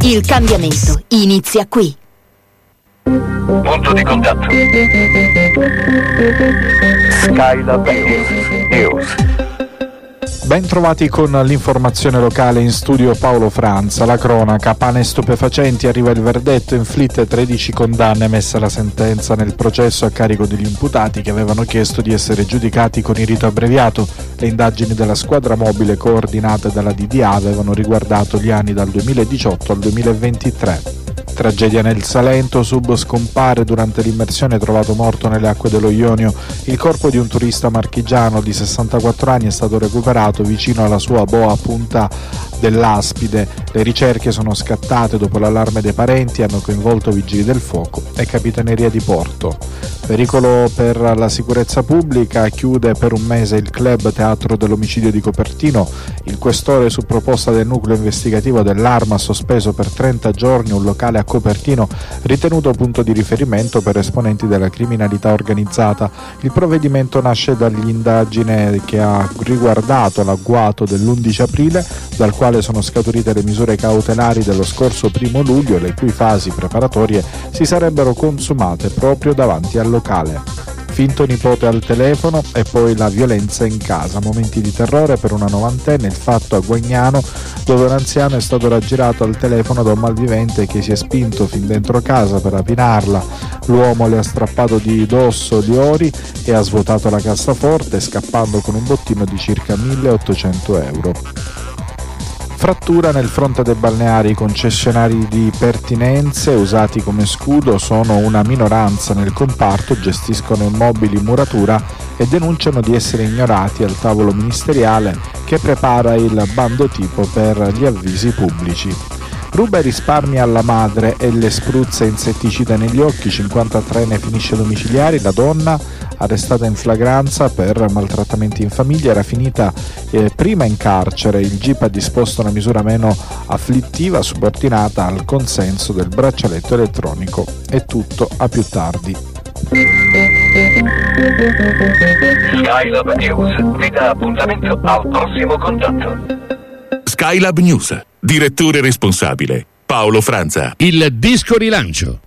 Il cambiamento inizia qui. Punto di contatto. Skylab News. Ben trovati con l'informazione locale, in studio Paolo Franza. La cronaca: pane e stupefacenti, arriva il verdetto, inflitte 13 condanne, messa la sentenza nel processo a carico degli imputati che avevano chiesto di essere giudicati con il rito abbreviato. Le indagini della squadra mobile coordinate dalla DDA avevano riguardato gli anni dal 2018 al 2023. Tragedia nel Salento, sub scompare durante l'immersione trovato morto nelle acque dello Ionio. Il corpo di un turista marchigiano di 64 anni è stato recuperato vicino alla sua boa Punta dell'Aspide. Le ricerche sono scattate dopo l'allarme dei parenti, hanno coinvolto vigili del fuoco e capitaneria di porto. Pericolo per la sicurezza pubblica, chiude per un mese il club teatro dell'omicidio di Copertino. Il questore, su proposta del nucleo investigativo dell'Arma, ha sospeso per 30 giorni un locale a Copertino ritenuto punto di riferimento per esponenti della criminalità organizzata. Il provvedimento nasce dall'indagine che ha riguardato l'agguato dell'11 aprile, dal quale sono scaturite le misure cautelari dello scorso 1 luglio, le cui fasi preparatorie si sarebbero consumate proprio davanti al locale. Finto nipote al telefono e poi la violenza in casa, momenti di terrore per una novantenne, il fatto a Guagnano, dove un anziano è stato raggirato al telefono da un malvivente che si è spinto fin dentro casa per rapinarla. L'uomo le ha strappato di dosso gli ori e ha svuotato la cassaforte, scappando con un bottino di circa 1.800 euro. Frattura nel fronte dei balneari. I concessionari di pertinenze usati come scudo sono una minoranza nel comparto, gestiscono immobili in muratura e denunciano di essere ignorati al tavolo ministeriale che prepara il bando tipo per gli avvisi pubblici. Ruba i risparmi alla madre e le spruzza insetticida negli occhi, 53enne finisce domiciliari. La donna, arrestata in flagranza per maltrattamenti in famiglia, era finita prima in carcere. Il GIP ha disposto una misura meno afflittiva subordinata al consenso del braccialetto elettronico. È tutto, a più tardi. Skylab News vi dà appuntamento al prossimo contatto. Skylab News, direttore responsabile Paolo Franza. Il disco rilancio.